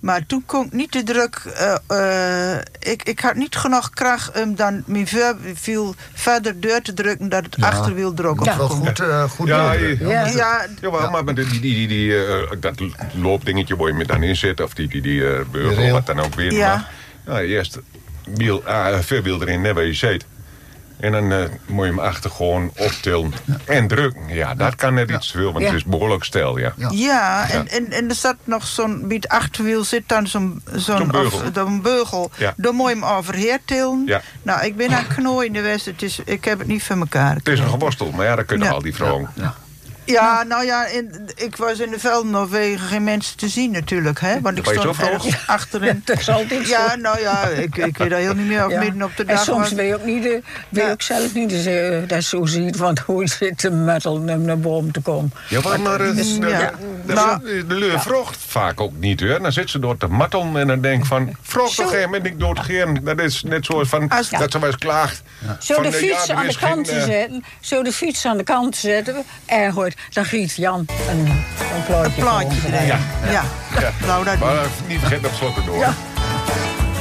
Maar toen kon ik niet de druk... Ik had niet genoeg kracht om dan mijn veel verder deur te drukken... dat het achterwiel er ook op wel komt. goed. Jawel, maar dat loopdingetje waar je me dan in zit... of die beugel, wat dan ook weer. Ja. Maar, eerst veel wiel erin, net waar je zit. En dan moet je hem achter gewoon optillen en drukken. Ja, dat kan net iets veel, want het is behoorlijk stijl, Ja, en er zat nog zo'n... Bij het achterwiel zit dan zo'n beugel. Ja. Dan moet je hem overheer tillen. Ja. Nou, ik ben aan knooien geweest. Ik heb het niet van elkaar. Het is een geworstel, maar dat kunnen al die vrouwen. Ja, nou ja, ik was in de velden Noorwegen geen mensen te zien natuurlijk, hè? Want ik stond ergens achterin. Dat is altijd ja, nou ja, ik weet daar heel niet meer of midden op de dag. En soms weet je ook niet, ook zelf niet dat zo ziet, want hoe zit de metal naar boven te komen. Ja, maar de leur vroegt vaak ook niet, hoor. Dan zit ze door te mattelen en dan denk ik van, vroeg toch geen moment niet door te gaan. Dat is net zoals van, dat ze wel eens klaagt. Zo de fiets aan de kant te zetten, en hoort, dan giet Jan een plaatje erin. Ja. Nou, dat maar niet vergeten op slot door. Ja.